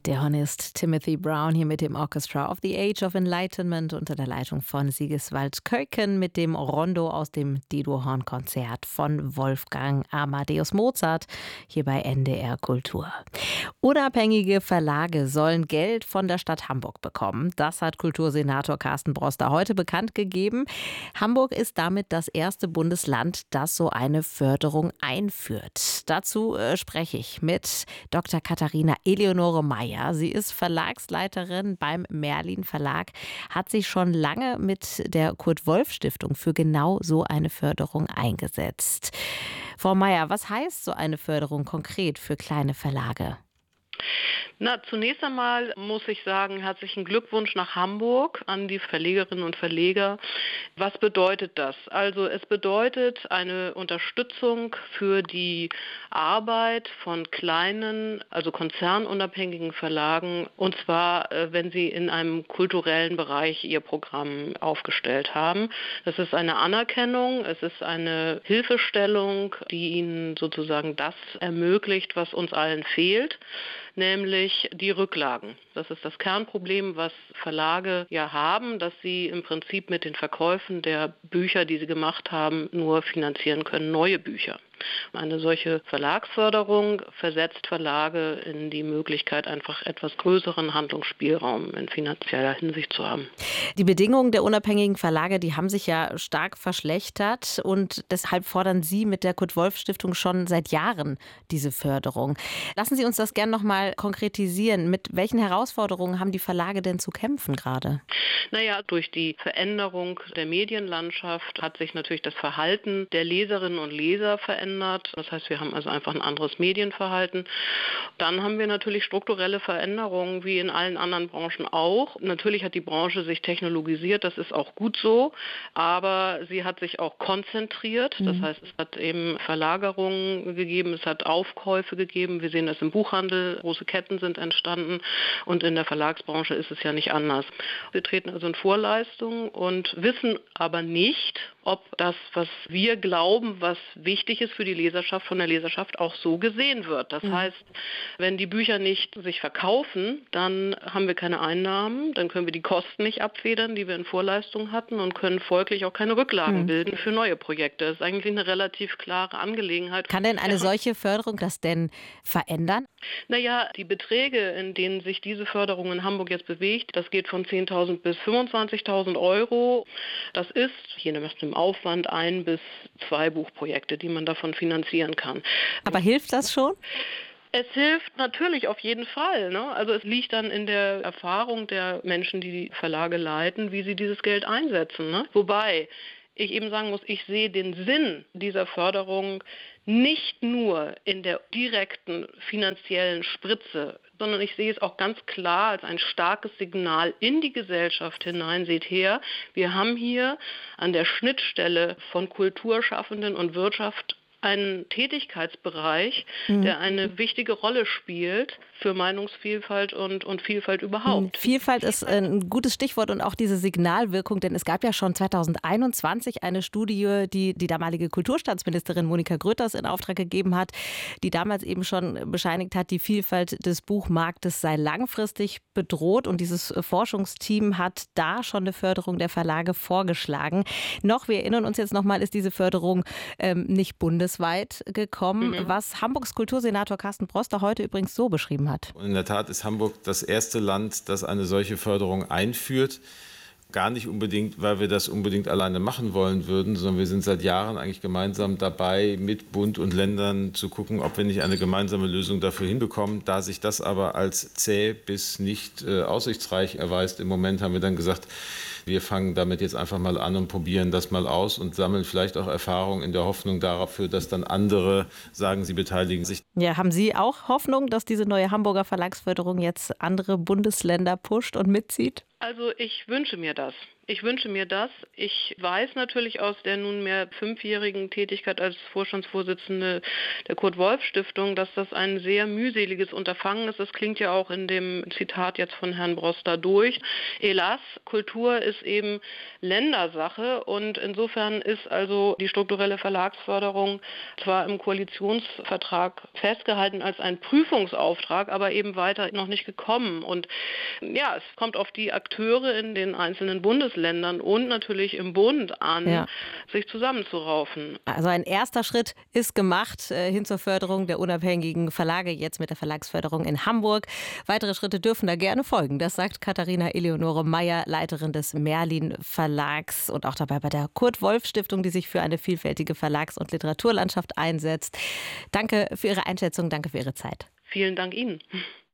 Der Hornist Timothy Brown hier mit dem Orchestra of the Age of Enlightenment unter der Leitung von Sigiswald Köcken mit dem Rondo aus dem Dido-Horn-Konzert von Wolfgang Amadeus Mozart hier bei NDR Kultur. Unabhängige Verlage sollen Geld von der Stadt Hamburg bekommen. Das hat Kultursenator Carsten Broster heute bekannt gegeben. Hamburg ist damit das erste Bundesland, das so eine Förderung einführt. Dazu spreche ich mit Dr. Katharina Eleonore Meyer. Sie ist Verlagsleiterin beim Merlin Verlag, hat sich schon lange mit der Kurt-Wolf-Stiftung für genau so eine Förderung eingesetzt. Frau Meyer, was heißt so eine Förderung konkret für kleine Verlage? Na, zunächst einmal muss ich sagen, herzlichen Glückwunsch nach Hamburg an die Verlegerinnen und Verleger. Was bedeutet das? Also es bedeutet eine Unterstützung für die Arbeit von kleinen, also konzernunabhängigen Verlagen, und zwar, wenn sie in einem kulturellen Bereich ihr Programm aufgestellt haben. Das ist eine Anerkennung, es ist eine Hilfestellung, die ihnen sozusagen das ermöglicht, was uns allen fehlt, nämlich die Rücklagen. Das ist das Kernproblem, was Verlage ja haben, dass sie im Prinzip mit den Verkäufen der Bücher, die sie gemacht haben, nur finanzieren können, neue Bücher. Eine solche Verlagsförderung versetzt Verlage in die Möglichkeit, einfach etwas größeren Handlungsspielraum in finanzieller Hinsicht zu haben. Die Bedingungen der unabhängigen Verlage, die haben sich ja stark verschlechtert und deshalb fordern Sie mit der Kurt-Wolf-Stiftung schon seit Jahren diese Förderung. Lassen Sie uns das gerne noch mal konkretisieren. Mit welchen Herausforderungen haben die Verlage denn zu kämpfen gerade? Naja, durch die Veränderung der Medienlandschaft hat sich natürlich das Verhalten der Leserinnen und Leser verändert. Das heißt, wir haben also einfach ein anderes Medienverhalten. Dann haben wir natürlich strukturelle Veränderungen, wie in allen anderen Branchen auch. Natürlich hat die Branche sich technologisiert, das ist auch gut so, aber sie hat sich auch konzentriert. Das heißt, es hat eben Verlagerungen gegeben, es hat Aufkäufe gegeben. Wir sehen das im Buchhandel, große Ketten sind entstanden und in der Verlagsbranche ist es ja nicht anders. Wir treten also in Vorleistung und wissen aber nicht, ob das, was wir glauben, was wichtig ist für die Leserschaft, von der Leserschaft auch so gesehen wird. Das heißt, wenn die Bücher nicht sich verkaufen, dann haben wir keine Einnahmen, dann können wir die Kosten nicht abfedern, die wir in Vorleistung hatten und können folglich auch keine Rücklagen bilden für neue Projekte. Das ist eigentlich eine relativ klare Angelegenheit. Kann denn eine solche Förderung das denn verändern? Naja, die Beträge, in denen sich diese Förderung in Hamburg jetzt bewegt, das geht von 10.000 bis 25.000 Euro. Das ist, je nach dem Aufwand, 1 bis 2 Buchprojekte, die man davon finanzieren kann. Aber hilft das schon? Es hilft natürlich auf jeden Fall, ne? Also es liegt dann in der Erfahrung der Menschen, die die Verlage leiten, wie sie dieses Geld einsetzen, ne? Wobei ich eben sagen muss, ich sehe den Sinn dieser Förderung nicht nur in der direkten finanziellen Spritze, sondern ich sehe es auch ganz klar als ein starkes Signal in die Gesellschaft hinein. Seht her, wir haben hier an der Schnittstelle von Kulturschaffenden und Wirtschaft einen Tätigkeitsbereich, der eine wichtige Rolle spielt für Meinungsvielfalt und Vielfalt überhaupt. Vielfalt ist ein gutes Stichwort und auch diese Signalwirkung, denn es gab ja schon 2021 eine Studie, die die damalige Kulturstaatsministerin Monika Grütters in Auftrag gegeben hat, die damals eben schon bescheinigt hat, die Vielfalt des Buchmarktes sei langfristig bedroht und dieses Forschungsteam hat da schon eine Förderung der Verlage vorgeschlagen. Wir erinnern uns jetzt nochmal, ist diese Förderung nicht bundesweit gekommen, was Hamburgs Kultursenator Carsten Broster heute übrigens so beschrieben hat. In der Tat ist Hamburg das erste Land, das eine solche Förderung einführt. Gar nicht unbedingt, weil wir das unbedingt alleine machen wollen würden, sondern wir sind seit Jahren eigentlich gemeinsam dabei, mit Bund und Ländern zu gucken, ob wir nicht eine gemeinsame Lösung dafür hinbekommen. Da sich das aber als zäh bis nicht aussichtsreich erweist, im Moment haben wir dann gesagt, wir fangen damit jetzt einfach mal an und probieren das mal aus und sammeln vielleicht auch Erfahrung in der Hoffnung dafür, dass dann andere sagen, sie beteiligen sich. Ja, haben Sie auch Hoffnung, dass diese neue Hamburger Verlagsförderung jetzt andere Bundesländer pusht und mitzieht? Also ich wünsche mir das. Ich wünsche mir das. Ich weiß natürlich aus der nunmehr 5-jährigen Tätigkeit als Vorstandsvorsitzende der Kurt-Wolf-Stiftung, dass das ein sehr mühseliges Unterfangen ist. Das klingt ja auch in dem Zitat jetzt von Herrn Broster durch. Hélas, Kultur ist eben Ländersache und insofern ist also die strukturelle Verlagsförderung zwar im Koalitionsvertrag festgehalten als ein Prüfungsauftrag, aber eben weiter noch nicht gekommen. Und ja, es kommt auf die Akteure in den einzelnen Bundesländern und natürlich im Bund an, sich zusammenzuraufen. Also ein erster Schritt ist gemacht hin zur Förderung der unabhängigen Verlage, jetzt mit der Verlagsförderung in Hamburg. Weitere Schritte dürfen da gerne folgen. Das sagt Katharina Eleonore Meyer, Leiterin des Merlin Verlags und auch dabei bei der Kurt-Wolf-Stiftung, die sich für eine vielfältige Verlags- und Literaturlandschaft einsetzt. Danke für Ihre Einschätzung, danke für Ihre Zeit. Vielen Dank Ihnen.